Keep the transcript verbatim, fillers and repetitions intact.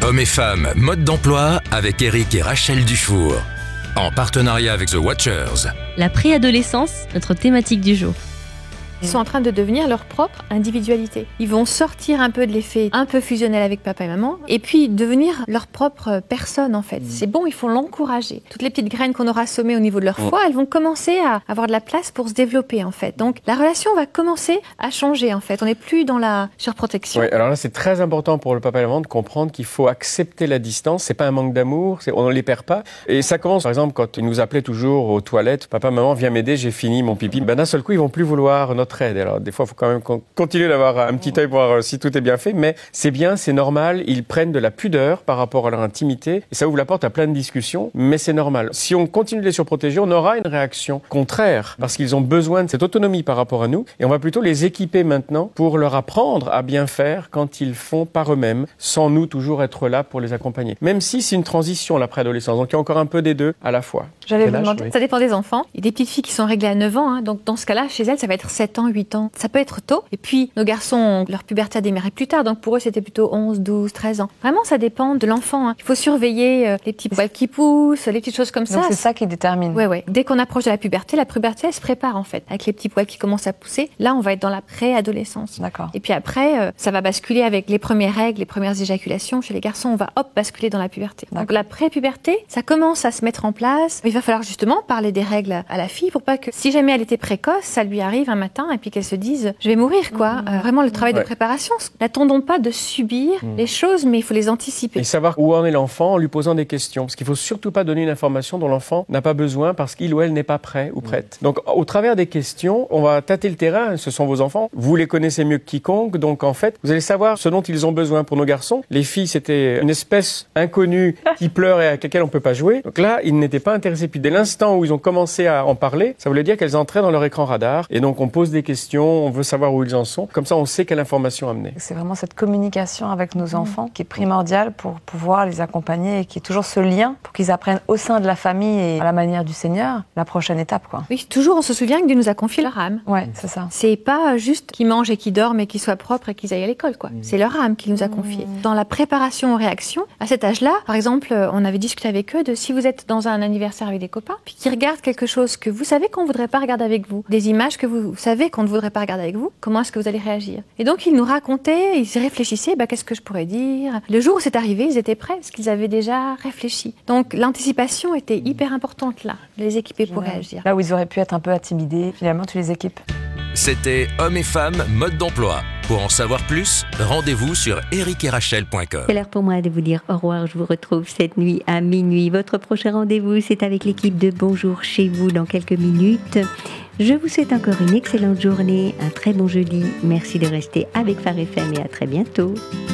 Hommes et femmes, mode d'emploi avec Eric et Rachel Dufour. En partenariat avec The Watchers. La préadolescence, notre thématique du jour. Ils sont en train de devenir leur propre individualité. Ils vont sortir un peu de l'effet un peu fusionnel avec papa et maman et puis devenir leur propre personne en fait. C'est bon, il faut l'encourager. Toutes les petites graines qu'on aura semées au niveau de leur foi, elles vont commencer à avoir de la place pour se développer en fait. Donc la relation va commencer à changer en fait. On n'est plus dans la surprotection. Oui, alors là c'est très important pour le papa et la maman de comprendre qu'il faut accepter la distance. C'est pas un manque d'amour, c'est, on ne les perd pas. Et ça commence par exemple quand ils nous appelaient toujours aux toilettes. Papa, maman, viens m'aider, j'ai fini mon pipi. Ben, d'un seul coup, ils vont plus vouloir notre aide. Alors, des fois, il faut quand même continuer d'avoir un petit œil pour voir si tout est bien fait, mais c'est bien, c'est normal. Ils prennent de la pudeur par rapport à leur intimité et ça ouvre la porte à plein de discussions, mais c'est normal. Si on continue de les surprotéger, on aura une réaction contraire parce qu'ils ont besoin de cette autonomie par rapport à nous et on va plutôt les équiper maintenant pour leur apprendre à bien faire quand ils font par eux-mêmes, sans nous toujours être là pour les accompagner. Même si c'est une transition, la préadolescence, donc il y a encore un peu des deux à la fois. J'allais vous demander, oui. Ça dépend des enfants. Il y a des petites filles qui sont réglées à neuf ans, hein, donc dans ce cas-là, chez elles, ça va être sept ans, huit ans. Ça peut être tôt. Et puis, nos garçons ont leur puberté a démarré plus tard, donc pour eux, c'était plutôt onze, douze, treize ans. Vraiment, ça dépend de l'enfant. Hein. Il faut surveiller euh, les petits poils qui poussent, les petites choses comme donc ça. Donc c'est ça qui détermine. Oui, oui. Dès qu'on approche de la puberté, la puberté, elle se prépare en fait. Avec les petits poils qui commencent à pousser, là, on va être dans la préadolescence. D'accord. Et puis après, euh, ça va basculer avec les premières règles, les premières éjaculations. Chez les garçons, on va hop, basculer dans la puberté. D'accord. Donc la prépuberté, ça commence à se mettre en place. Il va falloir justement parler des règles à la fille pour pas que, si jamais elle était précoce, ça lui arrive un matin et puis qu'elle se dise, je vais mourir, quoi. Mmh. Euh, vraiment, le travail ouais. de préparation. N'attendons pas de subir mmh. les choses, mais il faut les anticiper. Et savoir où en est l'enfant en lui posant des questions. Parce qu'il faut surtout pas donner une information dont l'enfant n'a pas besoin parce qu'il ou elle n'est pas prêt ou prête. Mmh. Donc, au travers des questions, on va tâter le terrain. Ce sont vos enfants. Vous les connaissez mieux que quiconque. Donc, en fait, vous allez savoir ce dont ils ont besoin. Pour nos garçons, les filles, c'était une espèce inconnue qui pleure et avec laquelle on peut pas jouer. Donc là, ils n'étaient pas intéressés. Puis dès l'instant où ils ont commencé à en parler, ça voulait dire qu'elles entraient dans leur écran radar. Et donc, on pose des questions, on veut savoir où ils en sont. Comme ça, on sait quelle information amener. C'est vraiment cette communication avec nos enfants mmh. qui est primordiale pour pouvoir les accompagner et qui est toujours ce lien pour qu'ils apprennent au sein de la famille et à la manière du Seigneur la prochaine étape, quoi. Oui, toujours on se souvient que Dieu nous a confié leur âme. Ouais, c'est ça. C'est pas juste qu'ils mangent et qu'ils dorment et qu'ils soient propres et qu'ils aillent à l'école, quoi. Mmh. C'est leur âme qu'il nous a confiée. Mmh. Dans la préparation aux réactions, à cet âge-là, par exemple, on avait discuté avec eux de si vous êtes dans un anniversaire avec des copains, puis qu'ils regardent quelque chose que vous savez qu'on ne voudrait pas regarder avec vous, des images que vous savez qu'on ne voudrait pas regarder avec vous, comment est-ce que vous allez réagir? Et donc ils nous racontaient, ils réfléchissaient, bah, qu'est-ce que je pourrais dire? Le jour où c'est arrivé, ils étaient prêts parce qu'ils avaient déjà réfléchi. Donc l'anticipation était hyper importante là, de les équiper pour ouais. réagir. Là où ils auraient pu être un peu intimidés, finalement tu les équipes. C'était Hommes et femmes, mode d'emploi. Pour en savoir plus, rendez-vous sur eric et rachel point com. C'est l'heure pour moi de vous dire au revoir. Je vous retrouve cette nuit à minuit. Votre prochain rendez-vous, c'est avec l'équipe de Bonjour chez vous dans quelques minutes. Je vous souhaite encore une excellente journée, un très bon jeudi. Merci de rester avec Phare F M et à très bientôt.